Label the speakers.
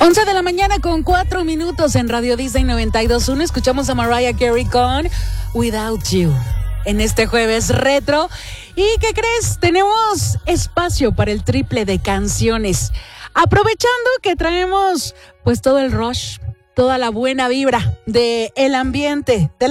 Speaker 1: 11 de la mañana con 4 minutos en Radio Disney 92.1. Escuchamos a Mariah Carey con Without You en este jueves retro. ¿Y qué crees? Tenemos espacio para el triple de canciones. Aprovechando que traemos pues todo el rush, toda la buena vibra del ambiente, de